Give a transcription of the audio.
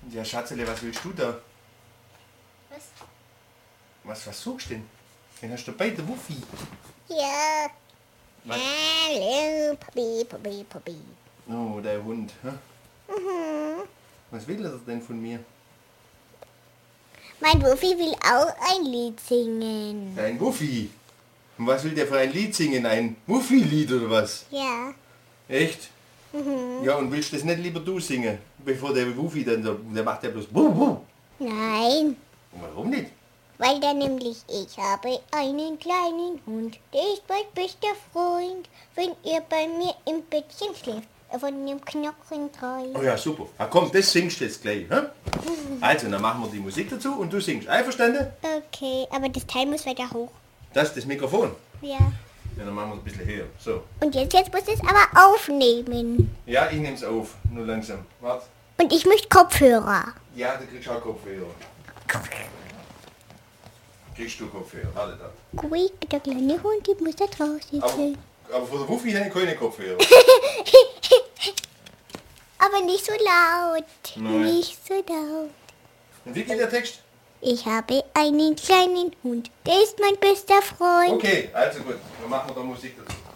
Ja, Schatzele, was willst du da? Was? Was suchst du denn? Den hast du dabei, der Wuffi. Ja. Was? Hallo, Papi. Oh, der Hund. Hä? Mhm. Was will er denn von mir? Mein Wuffi will auch ein Lied singen. Ein Wuffi. Und was will der für ein Lied singen? Ein Wuffi-Lied oder was? Ja. Echt? Mhm. Ja, und willst das nicht lieber du singen? Bevor der Wuffi dann so, der macht ja bloß Wuh, wuh. Nein. Und warum nicht? Weil da nämlich ich habe einen kleinen Hund, der ist mein bester Freund. Wenn ihr bei mir im Bettchen schläft, er von dem Knochen träumt. Oh ja, super. Na komm, das singst du jetzt gleich. Hä? Also, dann machen wir die Musik dazu und du singst. Einverstanden? Okay, aber das Teil muss weiter hoch. Das ist das Mikrofon. Ja. Ja, dann machen wir es ein bisschen höher. So. Und jetzt muss es aber aufnehmen. Ja, ich nehm's auf. Nur langsam. Warte. Und ich möchte Kopfhörer. Ja, du kriegst auch Kopfhörer. Kriegst du Kopfhörer? Warte da. Quick, der kleine Hund, ich muss da draußen Aber, sein. aber von der Wuffi habe ich keine Kopfhörer. Aber nicht so laut. Nein. Nicht so laut. Und wie geht der Text? Ich habe einen kleinen Hund, der ist mein bester Freund. Okay, also gut. Dann machen wir da Musik dazu.